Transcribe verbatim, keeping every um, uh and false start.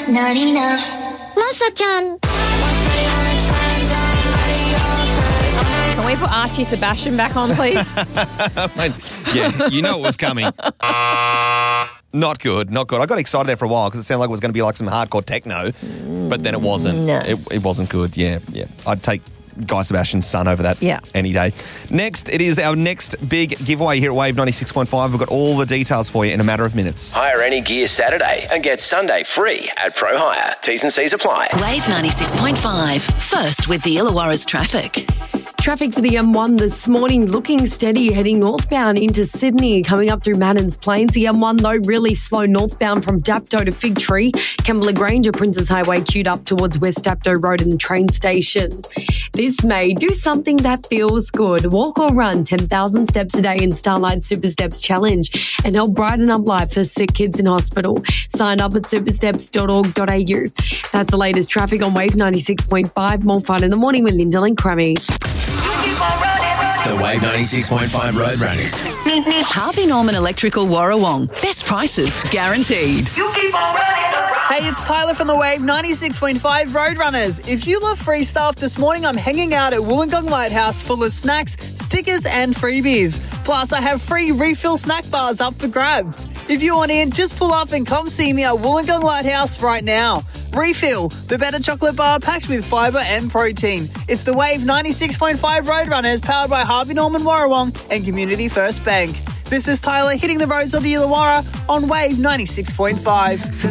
not enough. Masa-chan. Can we put Archie Sebastian back on, please? Yeah, you know it was coming. Not good, not good. I got excited there for a while because it sounded like it was going to be like some hardcore techno, but then it wasn't. No. It, it wasn't good, yeah, yeah. I'd take Guy Sebastian's son over that Yeah. any day. Next, it is our next big giveaway here at Wave ninety-six point five. We've got all the details for you in a matter of minutes. Hire any gear Saturday and get Sunday free at Pro Hire. T's and C's apply. Wave ninety-six point five. First with the Illawarra's traffic. Traffic for the M one this morning looking steady heading northbound into Sydney, coming up through Manners Plains. The M one, though, really slow northbound from Dapto to Fig Tree. Kembla Granger, Princes Highway queued up towards West Dapto Road and the train station. This May, do something that feels good. Walk or run ten thousand steps a day in Starlight Super Steps Challenge and help brighten up life for sick kids in hospital. Sign up at supersteps dot org dot a u. That's the latest traffic on Wave ninety-six point five. More fun in the morning with Lyndall and Crummy. The Wave ninety-six point five Roadrunners. Harvey Norman Electrical Warrawong. Best prices guaranteed. Hey, it's Tyler from the Wave ninety-six point five Roadrunners. If you love free stuff, this morning I'm hanging out at Wollongong Lighthouse full of snacks, stickers and freebies. Plus, I have free refill snack bars up for grabs. If you want in, just pull up and come see me at Wollongong Lighthouse right now. Refill, the better chocolate bar packed with fibre and protein. It's the Wave ninety-six point five Roadrunners, powered by Harvey Norman Warrawong and Community First Bank. This is Tyler hitting the roads of the Illawarra on Wave ninety-six point five.